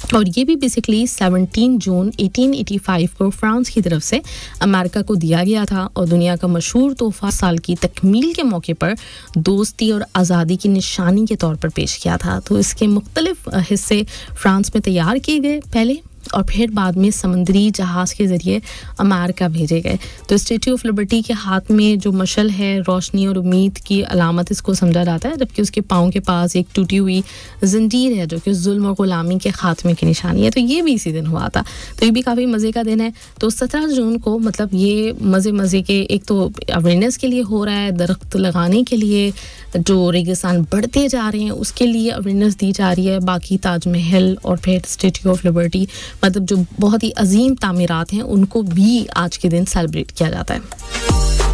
और ये भी बेसिकली 17 जून 1885 को फ्रांस की तरफ से अमेरिका को दिया गया था और दुनिया का मशहूर तोहफा साल की तकमील के मौके पर दोस्ती और आज़ादी की निशानी के तौर पर पेश किया था। तो इसके मुख्तलिफ हिस्से फ्रांस में तैयार किए गए पहले और फिर बाद में समुद्री जहाज़ के ज़रिए अमेरिका भेजे गए। तो स्टैच्यू ऑफ लिबर्टी के हाथ में जो मशल है रोशनी और उम्मीद की अलामत इसको समझा जाता है, जबकि उसके पाँव के पास एक टूटी हुई जंजीर है जो कि जुल्म और ग़ुलामी के खात्मे की निशानी है। तो ये भी इसी दिन हुआ था। तो ये भी काफ़ी मज़े का दिन है। तो 17 जून को मतलब ये मज़े के एक तो अवेयरनेस के लिए हो रहा है, दरख्त लगाने के लिए, जो रेगिस्तान बढ़ते जा रहे हैं उसके लिए अवेयरनेस दी जा रही है। बाकी ताजमहल और फिर स्टैच्यू ऑफ लिबर्टी मतलब जो बहुत ही अजीम तामीरात हैं उनको भी आज के दिन सेलिब्रेट किया जाता है।